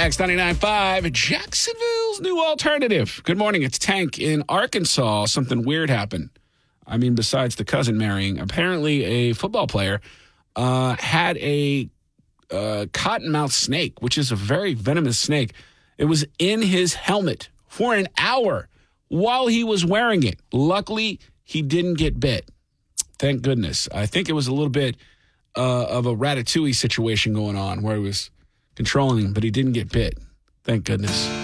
Wax 99.5, Jacksonville's new alternative. Good morning. It's Tank in Arkansas. Something weird happened. I mean, besides the cousin marrying, apparently a football player had a cottonmouth snake, which is a very venomous snake. It was in his helmet for an hour while he was wearing it. Luckily, he didn't get bit. Thank goodness. I think it was a little bit of a Ratatouille situation going on where he was controlling him, but he didn't get bit. Thank goodness.